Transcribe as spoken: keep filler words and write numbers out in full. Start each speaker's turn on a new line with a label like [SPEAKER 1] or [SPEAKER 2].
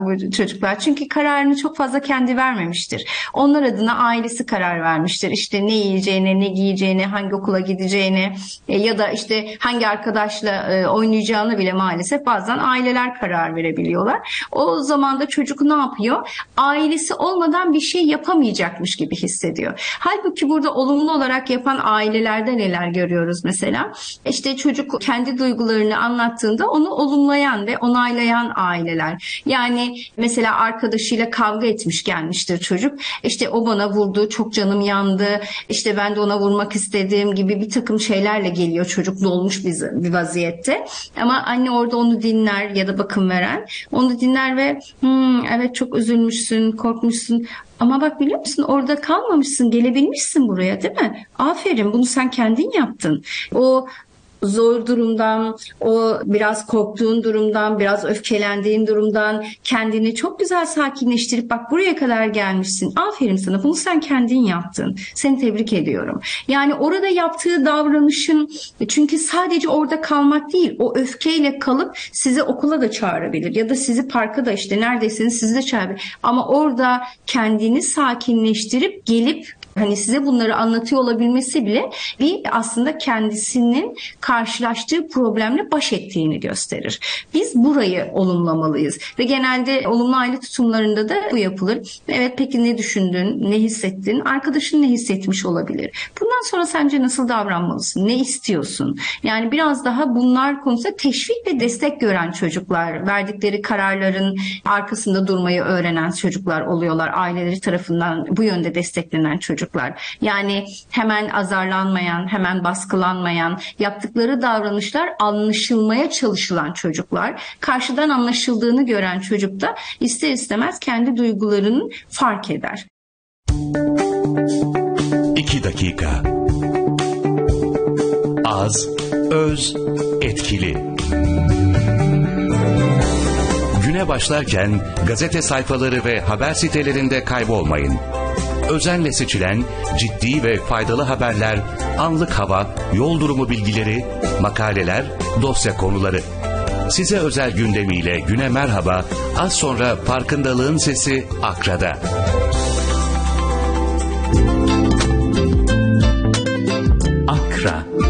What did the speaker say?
[SPEAKER 1] bu çocuklar. Çünkü kararını çok fazla kendi vermemiştir. Onlar adına ailesi karar vermiştir. İşte ne yiyeceğine, ne giyeceğine, hangi okula gideceğine e, ya da işte hangi arkadaşla e, oynayacağını bile maalesef bazen aileler karar verebiliyorlar. O zaman da çocuk ne yapıyor? Ailesi olmadan bir şey yapamayacakmış gibi hissediyor. Halbuki burada olumlu olarak yapan ailelerde neler görüyoruz mesela? İşte çocuk kendi duygularını anlattığında onu olumlayan ve onaylayan aileler. Yani mesela arkadaşıyla kavga etmiş gelmiştir çocuk. İşte o bana vurdu, çok canım yandı. İşte ben de ona vurmak istediğim gibi bir takım şeylerle geliyor çocuk dolmuş bir vaziyette. Ama anne orada onu dinler ya da bakım veren. Onu dinler ve hmm, evet çok üzülmüşsün, korkmuşsun. Ama bak biliyor musun orada kalmamışsın, gelebilmişsin buraya değil mi? Aferin bunu sen kendin yaptın. O zor durumdan, o biraz korktuğun durumdan, biraz öfkelendiğin durumdan kendini çok güzel sakinleştirip bak buraya kadar gelmişsin. Aferin sana bunu sen kendin yaptın. Seni tebrik ediyorum. Yani orada yaptığı davranışın çünkü sadece orada kalmak değil o öfkeyle kalıp sizi okula da çağırabilir ya da sizi parka da işte neredeyseniz sizi de çağırabilir. Ama orada kendini sakinleştirip gelip hani size bunları anlatıyor olabilmesi bile bir aslında kendisinin karşılaştığı problemle baş ettiğini gösterir. Biz burayı olumlamalıyız ve genelde olumlu aile tutumlarında da bu yapılır. Evet peki ne düşündün, ne hissettin, arkadaşın ne hissetmiş olabilir? Bundan sonra sence nasıl davranmalısın, ne istiyorsun? Yani biraz daha bunlar konusunda teşvik ve destek gören çocuklar, verdikleri kararların arkasında durmayı öğrenen çocuklar oluyorlar. Aileleri tarafından bu yönde desteklenen çocuklar. Çocuklar. Yani hemen azarlanmayan, hemen baskılanmayan, yaptıkları davranışlar anlaşılmaya çalışılan çocuklar. Karşıdan anlaşıldığını gören çocuk da ister istemez kendi duygularını fark eder.
[SPEAKER 2] İki dakika. Az, öz, etkili. Güne başlarken gazete sayfaları ve haber sitelerinde kaybolmayın. Özenle seçilen ciddi ve faydalı haberler, anlık hava, yol durumu bilgileri, makaleler, dosya konuları. Size özel gündemiyle güne merhaba, az sonra farkındalığın sesi Akra'da. Akra.